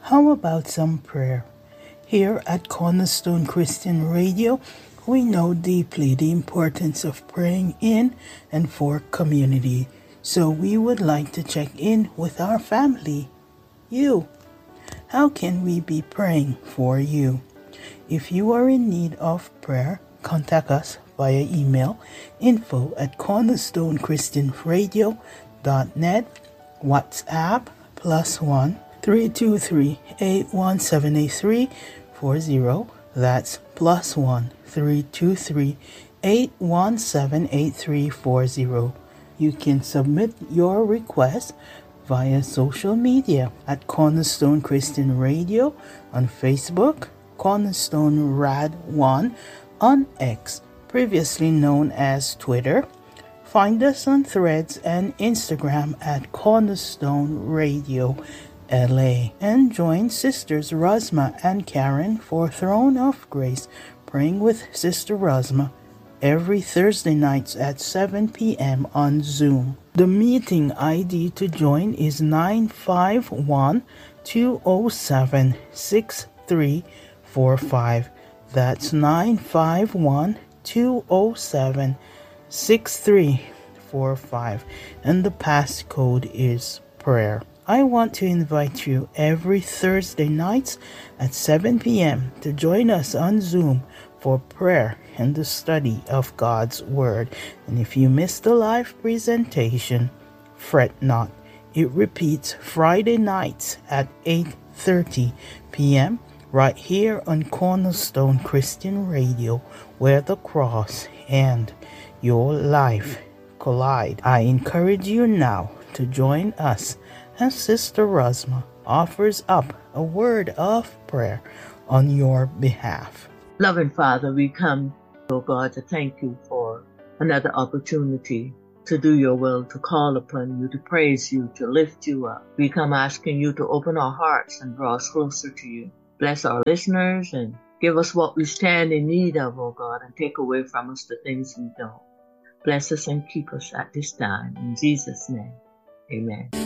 How about some prayer? Here at Cornerstone Christian Radio, we know deeply the importance of praying in and for community. So we would like to check in with our family. You. How can we be praying for you? If you are in need of prayer, contact us via email info@cornerstonechristianradio.net, WhatsApp +1 323 8178340. That's +1 323 8178340. You can submit your request via social media at Cornerstone Christian Radio on Facebook, Cornerstone Rad 1 on X, previously known as Twitter. Find us on Threads and Instagram at Cornerstone Radio LA, and join Sisters Rosma and Karen for Throne of Grace, praying with Sister Rosma every Thursday nights at 7 p.m. on Zoom. The meeting ID to join is 951-207-6345. That's 951-207-6345. And the passcode is prayer. I want to invite you every Thursday nights at 7 p.m. to join us on Zoom for prayer and the study of God's Word. And if you missed the live presentation, fret not. It repeats Friday nights at 8:30 p.m. right here on Cornerstone Christian Radio, where the cross and your life collide. I encourage you now to join us as Sister Rosma offers up a word of prayer on your behalf. Loving Father, we come, oh God, to thank you for another opportunity to do your will, to call upon you, to praise you, to lift you up. We come asking you to open our hearts and draw us closer to you. Bless our listeners and give us what we stand in need of, oh God, and take away from us the things we don't. Bless us and keep us at this time. In Jesus' name, amen.